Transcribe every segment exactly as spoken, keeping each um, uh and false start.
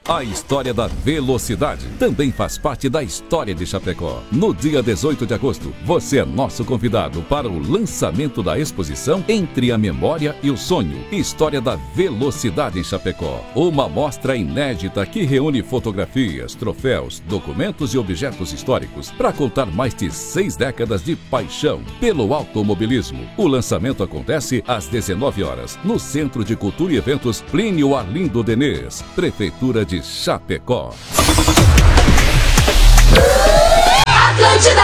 A história da velocidade também faz parte da história de Chapecó. No dia dezoito de agosto, você é nosso convidado para o lançamento da exposição Entre a Memória e o Sonho, História da Velocidade em Chapecó. Uma mostra inédita que reúne fotografias, troféus, documentos e objetos históricos para contar mais de seis décadas de paixão pelo automobilismo. O lançamento acontece às dezenove horas, no Centro de Cultura e Eventos Plínio Arlindo Denês, Prefeitura de Chapecó. Atlântida.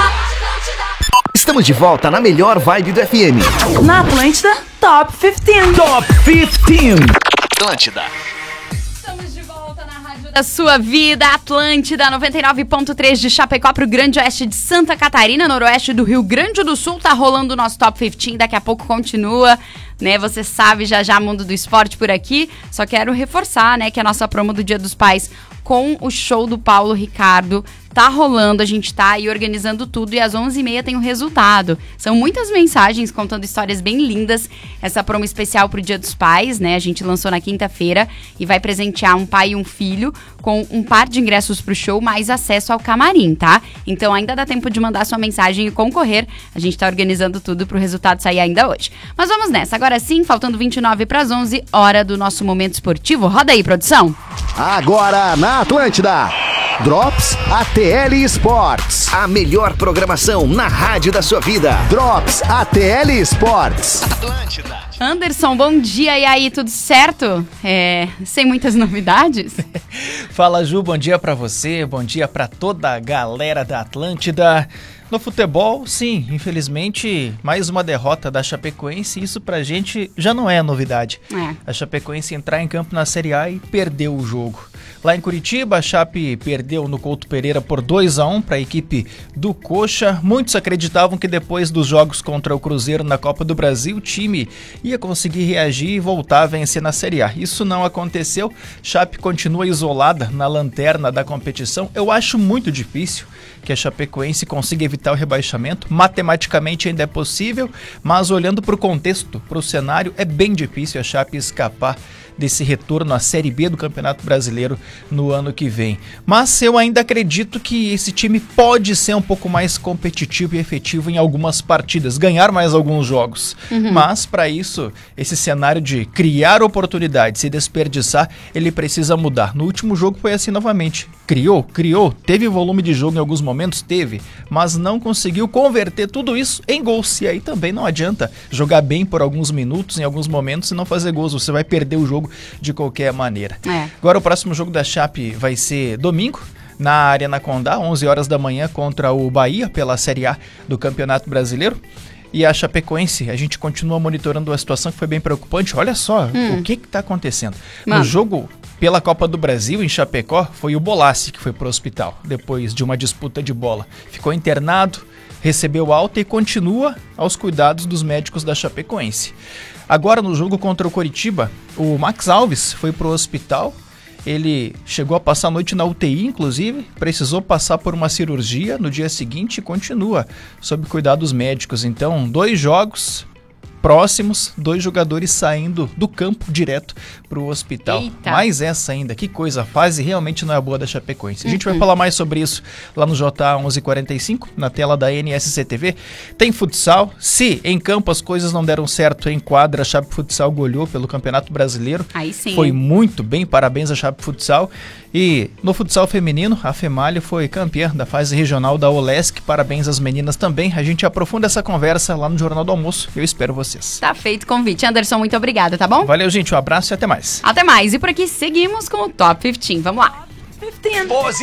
Estamos de volta na melhor vibe do F M. Na Atlântida, Top quinze. Top quinze. Atlântida. Estamos de volta na rádio da sua vida, Atlântida, noventa e nove ponto três de Chapecó para o Grande Oeste de Santa Catarina, Noroeste do Rio Grande do Sul. Tá rolando o nosso Top quinze, daqui a pouco continua. Né, você sabe, já já Mundo do Esporte por aqui. Só quero reforçar, né, que a nossa promo do Dia dos Pais com o show do Paulo Ricardo tá rolando, a gente tá aí organizando tudo e às onze e meia tem o resultado. São muitas mensagens contando histórias bem lindas. Essa promo especial pro Dia dos Pais, né? A gente lançou na quinta-feira e vai presentear um pai e um filho com um par de ingressos pro show, mais acesso ao camarim, tá? Então ainda dá tempo de mandar sua mensagem e concorrer. A gente tá organizando tudo pro resultado sair ainda hoje. Mas vamos nessa, agora sim, faltando vinte e nove para as onze, hora do nosso momento esportivo. Roda aí, produção. Agora na Atlântida, Drops A T L Sports. A melhor programação na rádio da sua vida. Drops A T L Sports. Atlântida. Anderson, bom dia, e aí, tudo certo? É, sem muitas novidades? Fala, Ju, bom dia pra você, bom dia pra toda a galera da Atlântida. No futebol, sim, infelizmente, mais uma derrota da Chapecoense, isso pra gente já não é novidade. É. A Chapecoense entrar em campo na Série A e perdeu o jogo. Lá em Curitiba, a Chape perdeu no Couto Pereira por dois a um para a equipe do Coxa. Muitos acreditavam que depois dos jogos contra o Cruzeiro na Copa do Brasil, o time ia conseguir reagir e voltar a vencer na Série A. Isso não aconteceu. Chape continua isolada na lanterna da competição. Eu acho muito difícil que a Chapecoense consiga evitar o rebaixamento. Matematicamente ainda é possível, mas olhando para o contexto, para o cenário, é bem difícil a Chape escapar desse retorno à Série B do Campeonato Brasileiro no ano que vem. Mas eu ainda acredito que esse time pode ser um pouco mais competitivo e efetivo em algumas partidas, ganhar mais alguns jogos. Uhum. Mas para isso, esse cenário de criar oportunidades e desperdiçar, ele precisa mudar. No último jogo foi assim novamente. Criou, criou, teve volume de jogo em alguns momentos, teve, mas não conseguiu converter tudo isso em gols. E aí também não adianta jogar bem por alguns minutos, em alguns momentos, e não fazer gols. Você vai perder o jogo de qualquer maneira. É. Agora o próximo jogo da Chape vai ser domingo, na Arena Condá, onze horas da manhã, contra o Bahia, pela Série A do Campeonato Brasileiro. E a Chapecoense, a gente continua monitorando a situação que foi bem preocupante. Olha só hum. o que está acontecendo. Mano. No jogo pela Copa do Brasil, em Chapecó, foi o Bolassi que foi para o hospital, depois de uma disputa de bola. Ficou internado, recebeu alta e continua aos cuidados dos médicos da Chapecoense. Agora, no jogo contra o Coritiba, o Max Alves foi para o hospital. Ele chegou a passar a noite na U T I, inclusive, precisou passar por uma cirurgia no dia seguinte e continua sob cuidados médicos. Então, dois jogos próximos, dois jogadores saindo do campo direto para o hospital. Eita. Mais essa ainda, que coisa, a fase realmente não é boa da Chapecoense. A gente uhum. vai falar mais sobre isso lá no J A onze e quarenta e cinco, na tela da N S C T V. Tem futsal, se em campo as coisas não deram certo em quadra, a Chape Futsal goleou pelo Campeonato Brasileiro. Aí sim. Foi muito bem, parabéns a Chape Futsal. E no futsal feminino, a Femalha foi campeã da fase regional da Olesc. Parabéns às meninas também. A gente aprofunda essa conversa lá no Jornal do Almoço. Eu espero vocês. Tá feito o convite. Anderson, muito obrigada, tá bom? Valeu, gente. Um abraço e até mais. Até mais. E por aqui seguimos com o Top quinze. Vamos lá. quinze.